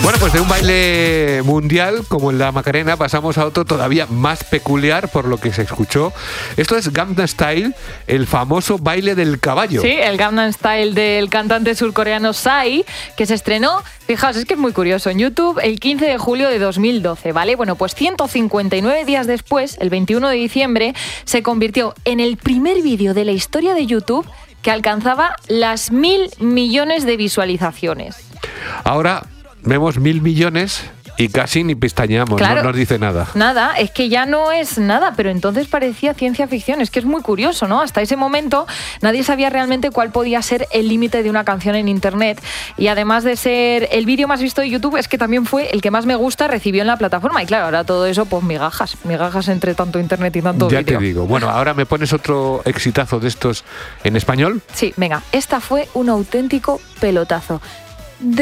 Bueno, pues de un baile mundial como el de la Macarena pasamos a otro todavía más peculiar por lo que se escuchó. Esto es Gangnam Style, el famoso baile del caballo. Sí, el Gangnam Style del cantante surcoreano Psy, que se estrenó, fijaos, es que es muy curioso, en YouTube el 15 de julio de 2012, ¿vale? Bueno, pues 159 días después, el 21 de diciembre, se convirtió en el primer vídeo de la historia de YouTube que alcanzaba las 1.000 millones de visualizaciones. Ahora vemos 1.000 millones y casi ni pestañeamos, claro, no nos dice nada. Nada, es que ya no es nada, pero entonces parecía ciencia ficción. Es que es muy curioso, ¿no? Hasta ese momento nadie sabía realmente cuál podía ser el límite de una canción en Internet. Y además de ser el vídeo más visto de YouTube, es que también fue el que más me gusta recibió en la plataforma. Y claro, ahora todo eso, pues migajas entre tanto Internet y tanto vídeo. Ya te digo. Bueno, ahora me pones otro exitazo de estos en español. Sí, venga, esta fue un auténtico pelotazo.